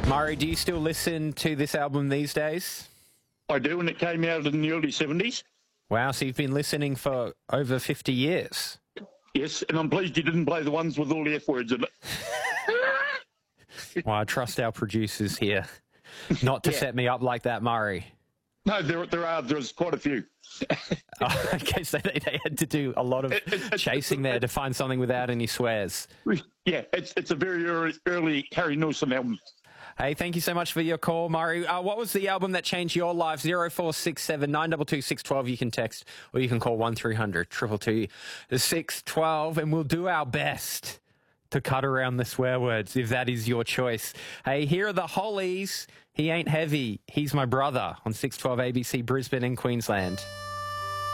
Murray, do you still listen to this album these days? I do, and it came out in the early 70s. Wow, so you've been listening for over 50 years. Yes, and I'm pleased you didn't play the ones with all the F words in it. Well, I trust our producers here not to set me up like that, Murray. No, there's quite a few. Okay, so they had to do a lot of chasing there to find something without any swears. Yeah, it's a very early Harry Nilsson album. Hey, thank you so much for your call, Murray. What was the album that changed your life? 0467 922 612. You can text or you can call 1300 222 612 and we'll do our best to cut around the swear words if that is your choice. Hey, here are the Hollies. He ain't heavy. He's my brother on 612 ABC Brisbane and Queensland.